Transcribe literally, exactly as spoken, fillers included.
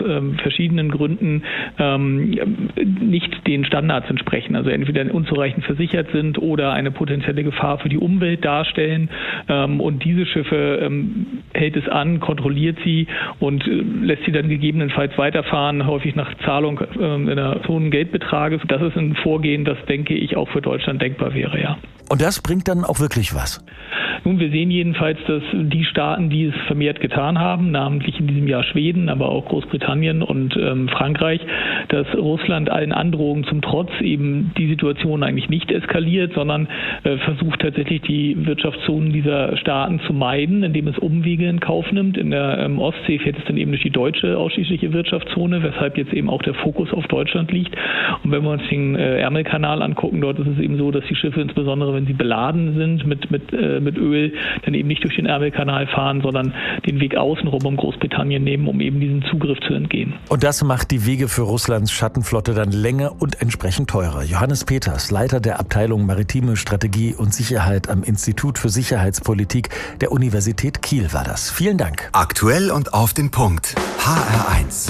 ähm, verschiedenen Gründen ähm, nicht den Standards entsprechen. Also entweder unzureichend versichert sind oder eine potenzielle Gefahr für die Umwelt darstellen. Ähm, und diese Schiffe ähm, hält es an, kontrolliert sie und äh, lässt sie dann gegebenenfalls weiterfahren, häufig nach Zahlung äh, eines hohen Geldbetrages. Das ist ein Vorgehen, das, denke ich, auch für Deutschland denkbar wäre, ja. Und das bringt dann auch wirklich was? Nun, wir sehen jedenfalls, dass die Staaten, die es vermehrt getan haben, namentlich in diesem Jahr Schweden, aber auch Großbritannien und ähm, Frankreich, dass Russland allen Androhungen zum Trotz eben die Situation eigentlich nicht eskaliert, sondern äh, versucht tatsächlich die Wirtschaftszonen dieser Staaten zu meiden, indem es Umwege in Kauf nimmt. In der ähm, Ostsee fährt es dann eben durch die deutsche ausschließliche Wirtschaftszone, weshalb jetzt eben auch der Fokus auf Deutschland liegt. Und wenn wir uns den äh, Ärmelkanal angucken, dort ist es eben so, dass die Schiffe insbesondere, wenn sie beladen sind mit, mit, äh, mit Öl, dann eben nicht durch den Ärmelkanal fahren, sondern den Weg außenrum um Großbritannien nehmen, um eben diesem Zugriff zu entgehen. Und das macht die Wege für Russlands Schattenflotte dann länger und entsprechend teurer. Johannes Peters, Leiter der Abteilung Maritime Strategie und Sicherheit am Institut für Sicherheitspolitik der Universität Kiel war das. Vielen Dank. Aktuell und auf den Punkt. H R eins.